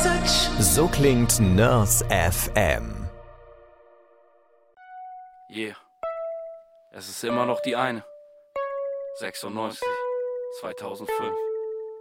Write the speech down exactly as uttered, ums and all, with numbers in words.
So klingt Nurse F M. Yeah, es ist immer noch die eine. sechsundneunzig, zweitausendfünf.